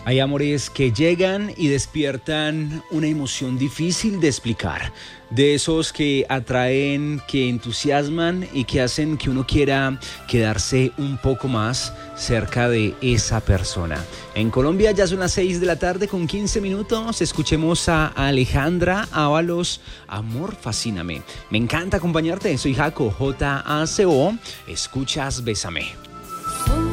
Hay amores que llegan y despiertan una emoción difícil de explicar. De esos que atraen, que entusiasman y que hacen que uno quiera quedarse un poco más cerca de esa persona. En Colombia ya son las 6 de la tarde con 15 minutos. Escuchemos a Alejandra Ábalos, Amor Fascíname. Me encanta acompañarte, soy Jaco, J-A-C-O. Escuchas Bésame.